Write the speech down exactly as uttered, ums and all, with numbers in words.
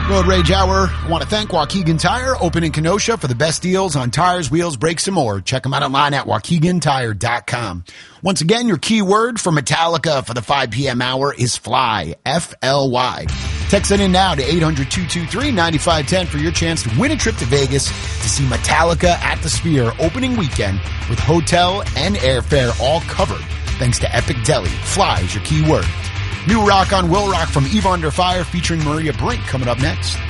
Road Rage Hour. I want to thank Waukegan Tire, open in Kenosha, for the best deals on tires, wheels, brakes, and more. Check them out online at waukegan tire dot com. Once again, your keyword for Metallica for the five p.m. hour is fly, F L Y. Text it in now to eight hundred, two two three, nine five one zero for your chance to win a trip to Vegas to see Metallica at the Sphere opening weekend with hotel and airfare all covered. Thanks to Epic Deli. Fly is your keyword. New rock on Will Rock from Eva Under Fire featuring Maria Brink coming up next.